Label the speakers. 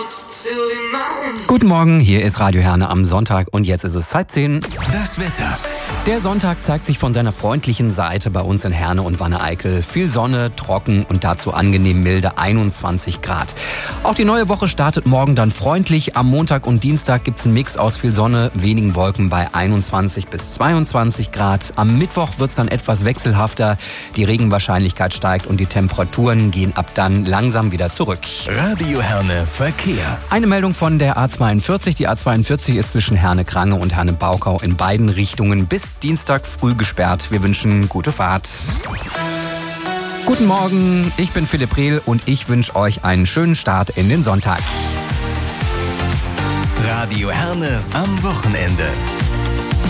Speaker 1: Guten Morgen, hier ist Radio Herne am Sonntag und jetzt ist es 9:30.
Speaker 2: Das Wetter.
Speaker 1: Der Sonntag zeigt sich von seiner freundlichen Seite bei uns in Herne und Wanne-Eickel. Viel Sonne, trocken und dazu angenehm milde 21 Grad. Auch die neue Woche startet morgen dann freundlich. Am Montag und Dienstag gibt's einen Mix aus viel Sonne, wenigen Wolken bei 21 bis 22 Grad. Am Mittwoch wird's dann etwas wechselhafter. Die Regenwahrscheinlichkeit steigt und die Temperaturen gehen ab dann langsam wieder zurück.
Speaker 2: Radio Herne Verkehr.
Speaker 1: Eine Meldung von der A42. Die A42 ist zwischen Herne-Krange und Herne-Baukau in beiden Richtungen bis Dienstag früh gesperrt. Wir wünschen gute Fahrt. Guten Morgen, ich bin Philipp Rehl und ich wünsche euch einen schönen Start in den Sonntag.
Speaker 2: Radio Herne am Wochenende.